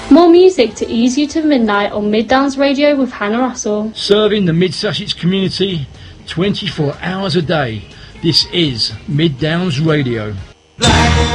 More music to ease you to midnight on Mid Downs Radio with Hannah Russell. Serving the Mid Sussex community 24 hours a day. This is Mid Downs Radio.